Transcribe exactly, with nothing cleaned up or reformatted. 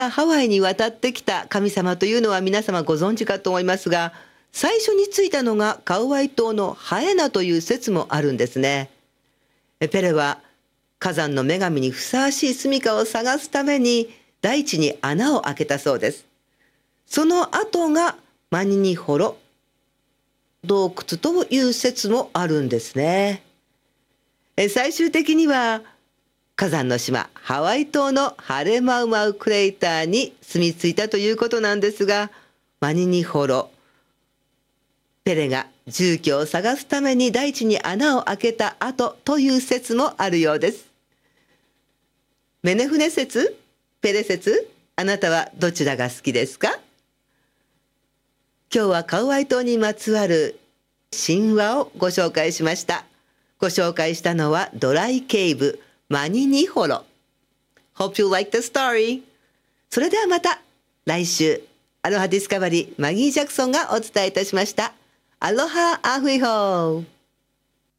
ハワイに渡ってきた神様というのは皆様ご存知かと思いますが、最初についたのがカウアイ島のハエナという説もあるんですね。ペレは火山の女神にふさわしい住処を探すために大地に穴を開けたそうです。その後がマニニホロ洞窟という説もあるんですね。最終的には火山の島ハワイ島のハレマウマウクレーターに住み着いたということなんですが、マニニホロペレが住居を探すために大地に穴を開けた後という説もあるようです。メネフネ説、ペレ説、あなたはどちらが好きですか？今日はカウアイ島にまつわる神話をご紹介しました。ご紹介したのはドライケイブマニニホロ。Hope you like the story. それではまた来週、アロハディスカバリーマギー・ジャクソンがお伝えいたしました。アロハアフイホー。